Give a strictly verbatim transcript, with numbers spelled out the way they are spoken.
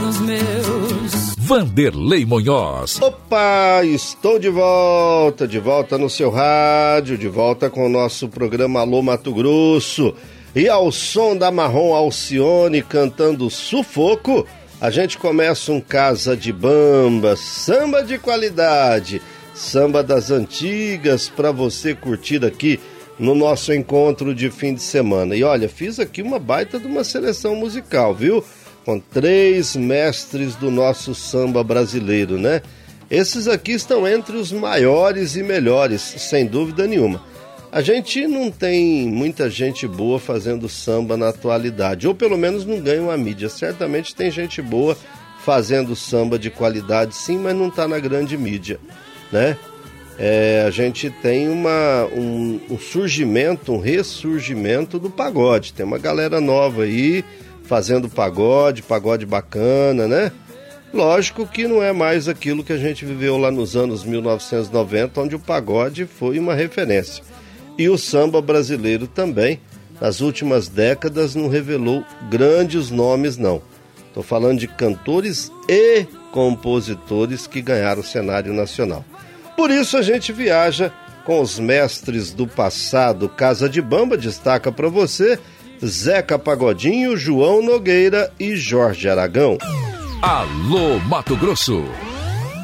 os meus. Vanderlei Monhoz. Opa, estou de volta, de volta no seu rádio, de volta com o nosso programa Alô Mato Grosso. E ao som da Marrom Alcione cantando Sufoco, a gente começa um Casa de Bamba, samba de qualidade, samba das antigas para você curtir aqui no nosso encontro de fim de semana. E olha, fiz aqui uma baita de uma seleção musical, viu? Com três mestres do nosso samba brasileiro, né? Esses aqui estão entre os maiores e melhores, sem dúvida nenhuma. A gente não tem muita gente boa fazendo samba na atualidade, ou pelo menos não ganha uma mídia. Certamente tem gente boa fazendo samba de qualidade, sim, mas não está na grande mídia, né? É, a gente tem uma, um, um surgimento, um ressurgimento do pagode. Tem uma galera nova aí fazendo pagode, pagode bacana, né? Lógico que não é mais aquilo que a gente viveu lá nos anos mil novecentos e noventa, onde o pagode foi uma referência. E o samba brasileiro também, nas últimas décadas, não revelou grandes nomes, não. Estou falando de cantores e compositores que ganharam o cenário nacional. Por isso a gente viaja com os mestres do passado. Casa de Bamba destaca para você Zeca Pagodinho, João Nogueira e Jorge Aragão. Alô Mato Grosso.